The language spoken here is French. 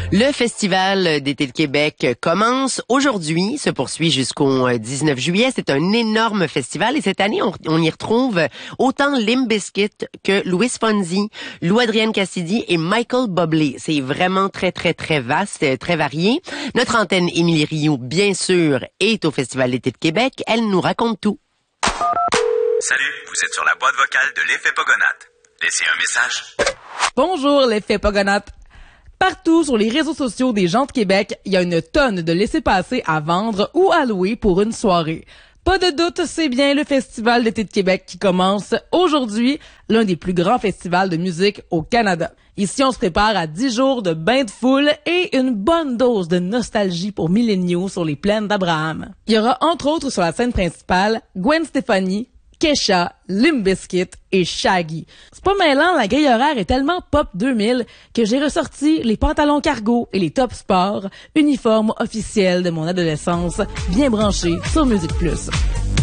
Le Festival d'été de Québec commence aujourd'hui, se poursuit jusqu'au 19 juillet. C'est un énorme festival et cette année, on y retrouve autant Limp Bizkit que Louis Fonzi, Lou Adrienne Cassidy et Michael Bublé. C'est vraiment très, très, très vaste, très varié. Notre antenne Émilie Rioux, bien sûr, est au Festival d'été de Québec. Elle nous raconte tout. Salut, vous êtes sur la boîte vocale de l'Effet Pogonate. Laissez un message. Bonjour, l'Effet Pogonate. Partout sur les réseaux sociaux des gens de Québec, il y a une tonne de laissez-passer à vendre ou à louer pour une soirée. Pas de doute, c'est bien le Festival d'été de Québec qui commence aujourd'hui, l'un des plus grands festivals de musique au Canada. Ici, on se prépare à 10 jours de bain de foule et une bonne dose de nostalgie pour milléniaux sur les plaines d'Abraham. Il y aura entre autres sur la scène principale Gwen Stefani, Kesha, Limp Bizkit et Shaggy. C'est pas mêlant, la grille horaire est tellement pop 2000 que j'ai ressorti les pantalons cargo et les top sport, uniformes officiels de mon adolescence, bien branchés sur Musique Plus.